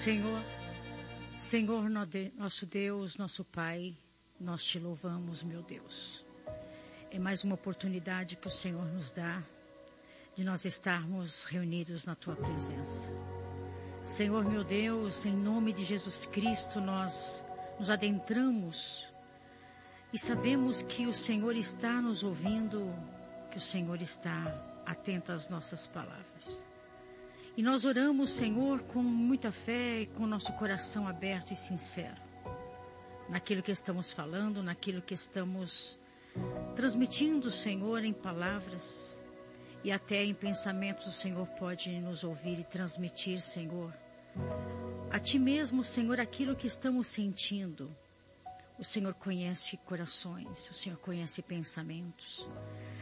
Senhor, nosso Deus, nosso Pai, nós te louvamos, meu Deus. É mais uma oportunidade que o Senhor nos dá de nós estarmos reunidos na Tua presença. Senhor, meu Deus, em nome de Jesus Cristo, nós nos adentramos e sabemos que o Senhor está nos ouvindo, que o Senhor está atento às nossas palavras. E nós oramos, Senhor, com muita fé e com nosso coração aberto e sincero. Naquilo que estamos falando, naquilo que estamos transmitindo, Senhor, em palavras e até em pensamentos, o Senhor pode nos ouvir e transmitir, Senhor. A Ti mesmo, Senhor, aquilo que estamos sentindo. O Senhor conhece corações, o Senhor conhece pensamentos.